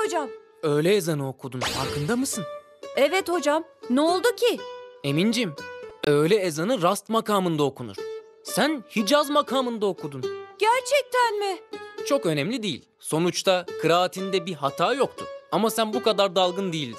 hocam. Öğle ezanı okudun, farkında mısın? Evet hocam. Ne oldu ki? Emincim, öğle ezanı rast makamında okunur. Sen Hicaz makamında okudun. Gerçekten mi? Çok önemli değil. Sonuçta kıraatinde bir hata yoktu. Ama sen bu kadar dalgın değildin.